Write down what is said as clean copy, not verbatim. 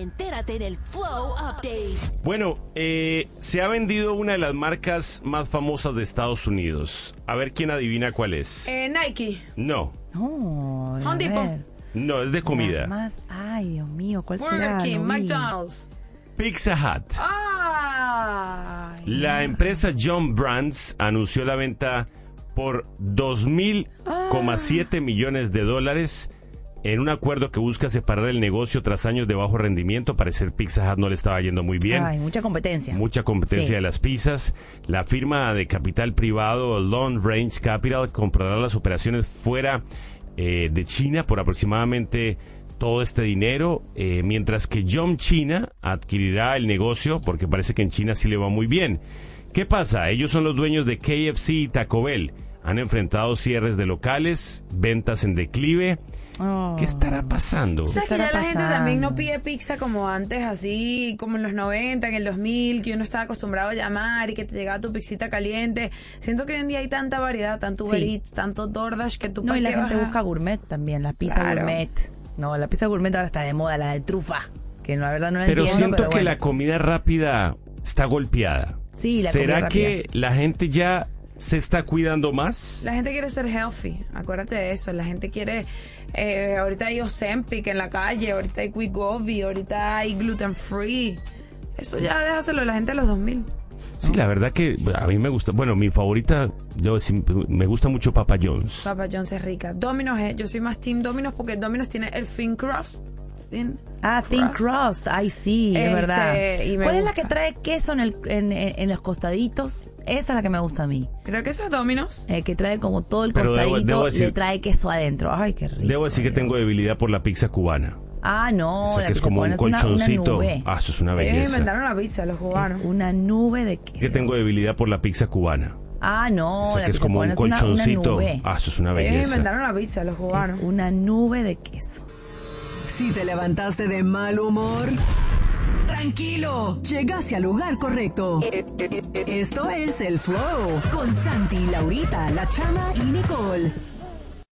Entérate en el Flow Update. Bueno, se ha vendido una de las marcas más famosas de Estados Unidos. A ver quién adivina cuál es. Nike. No, Oh, a Home Depot. ver. no, es de comida. Ay, Dios mío, ¿cuál Burger será? King, No vi. McDonald's. Pizza Hut. Ay. La empresa John Brands anunció la venta por 2.000,7 millones de dólares en un acuerdo que busca separar el negocio tras años de bajo rendimiento. Parecer Pizza Hut no le estaba yendo muy bien. Ay, mucha competencia. Mucha competencia Sí. de las pizzas. La firma de capital privado Long Range Capital comprará las operaciones fuera de China por aproximadamente todo este dinero, mientras que Yum China adquirirá el negocio porque parece que en China sí le va muy bien. ¿Qué pasa? Ellos son los dueños de KFC y Taco Bell. Han enfrentado cierres de locales, ventas en declive. Oh. ¿Qué estará pasando? ¿Sabes que ya estará la gente pasando? también no pide pizza como antes, así como en los 90, en el 2000, que uno estaba acostumbrado a llamar y que te llegaba tu pizzita caliente? Siento que hoy en día hay tanta variedad, tanto Uber Sí. Eats, tanto DoorDash, que tú No, para y la qué gente vas a- busca gourmet también, la pizza Claro. gourmet. No, la pizza gourmet ahora está de moda, la de trufa, que la verdad no la Pero entiendo, siento pero que bueno. la comida rápida está golpeada. Sí, la ¿Será comida que rápida, sí. la gente ya se está cuidando más? La gente quiere ser healthy, acuérdate de eso. La gente quiere, ahorita hay Ozempic en la calle, ahorita hay Wegovy, ahorita hay gluten free. Eso ya déjaselo a la gente de los 2000. Sí, la verdad que a mí me gusta. Bueno, mi favorita, me gusta mucho Papa John's. Papa John's es rica. Domino's, yo soy más team Domino's porque Domino's tiene el thin crust. Thin Crust. Ay, sí, es verdad. y me ¿Cuál es la gusta. que trae queso en los costaditos? Esa es la que me gusta a mí. Creo que esa es Domino's. Que trae como todo el Pero costadito, debo decir- le trae queso adentro. Ay, qué rico. Debo decir que tengo debilidad por la pizza cubana. Ah, no, Esa la que es pizza como un cubana es una colchoncito. nube. Ah, eso es una Ellos belleza. inventaron la pizza, los cubanos. Es una nube de queso. Que tengo debilidad por la pizza cubana. Ah, no, Esa la que es pizza como un cubana es una colchoncito. nube. Ah, eso es una Ellos belleza. inventaron la pizza, los cubanos. Es una nube de queso. Si te levantaste de mal humor, tranquilo, llegaste al lugar correcto. Esto es el Flow con Santi, Laurita, La Chama y Nicole.